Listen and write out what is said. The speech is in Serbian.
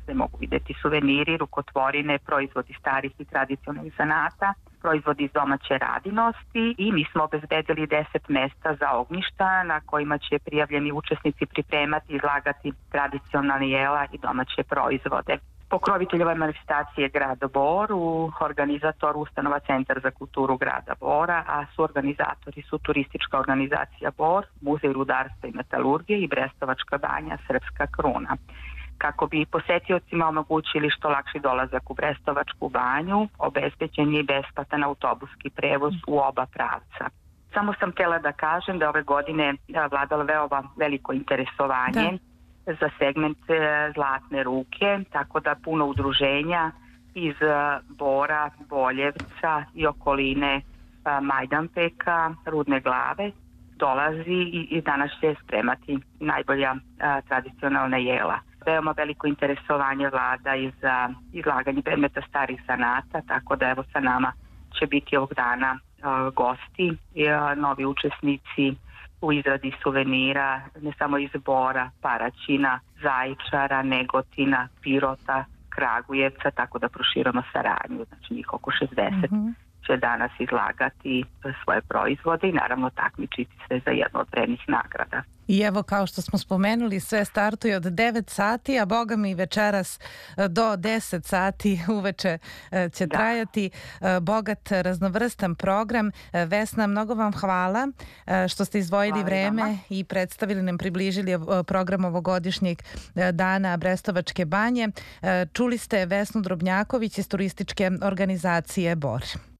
gde mogu videti suveniri, rukotvorine, proizvodi starih i tradicionalnih zanata, proizvodi iz domaće radinosti i mi smo obezbedili 10 mesta za ognjišta na kojima će prijavljeni učesnici pripremati i izlagati tradicionalne jela i domaće proizvode. Pokrovitelj ove manifestacije je grad Bor, organizator ustanova Centar za kulturu grada Bora, a suorganizatori su Turistička organizacija Bor, Muzej rudarstva i metalurgije i Brestovačka banja Srpska kruna. Kako bi posetiocima omogućili što lakši dolazak u Brestovačku banju, obezbeđen je besplatan autobuski prevoz u oba pravca. Samo sam htjela da kažem da ove godine vladalo veoma veliko interesovanje za segment Zlatne ruke, tako da puno udruženja iz Bora, Boljevca i okoline Majdanpeka, Rudne Glave dolazi i danas će spremati najbolja tradicionalna jela. Veoma veliko interesovanje vlada i za izlaganje predmeta starih zanata, tako da evo sa nama će biti ovog dana gosti, novi učesnici u izradi suvenira, ne samo iz Bora, Paraćina, Zaječara, Negotina, Pirota, Kragujevca, tako da proširamo saradnju, znači njih oko 60 će danas izlagati svoje proizvode i naravno takmičiti se za jednu od vrednih nagrada. I evo, kao što smo spomenuli, sve startuje od 9 sati, a boga mi večeras do 10 sati uveče će trajati bogat, raznovrstan program. Vesna, mnogo vam hvala što ste izdvojili vreme i predstavili nam, približili program ovogodišnjeg dana Brestovačke banje. Čuli ste Vesnu Drobnjaković iz Turističke organizacije Bor.